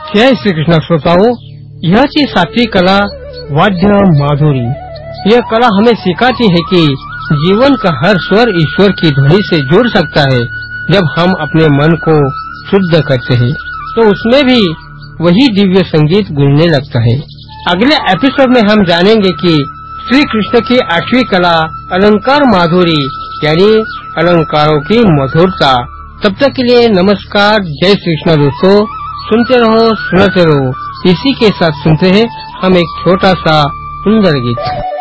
जय श्री कृष्ण श्रोताओं, यह थी सात्विक कला वाद्य माधुरी। यह कला हमें सिखाती है कि जीवन का हर स्वर ईश्वर की ध्वनि से जुड़ सकता है। जब हम अपने मन को शुद्ध करते हैं तो उसमें भी वही दिव्य संगीत गूंजने लगता है। अगले एपिसोड में हम जानेंगे कि श्री कृष्ण की 8वीं कला अलंकार माधुरी यानी अलंकारों की मधुरता। तब तक के लिए नमस्कार, जय श्री कृष्ण दोस्तों। सुनते रहो, सुनाते रहो। इसी के साथ सुनते हैं हम एक छोटा सा सुंदर गीत।